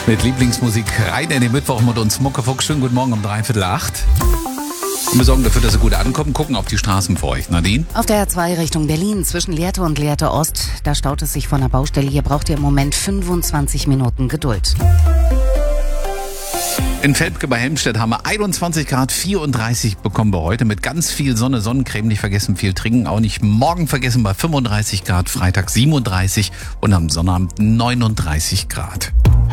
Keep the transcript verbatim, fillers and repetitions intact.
Mit Lieblingsmusik rein in den Mittwoch mit uns Muckefuchs. Schönen guten Morgen um dreiviertel acht. Und wir sorgen dafür, dass Sie gut ankommen. Gucken auf die Straßen für euch. Nadine? Auf der A zwei Richtung Berlin zwischen Lehrte und Lehrte Ost. Da staut es sich von der Baustelle. Hier braucht ihr im Moment fünfundzwanzig Minuten Geduld. In Velpke bei Helmstedt haben wir einundzwanzig Grad, vierunddreißig bekommen wir heute mit ganz viel Sonne, Sonnencreme, nicht vergessen, viel trinken, auch nicht morgen vergessen bei fünfunddreißig Grad, Freitag siebenunddreißig und am Sonnabend neununddreißig Grad.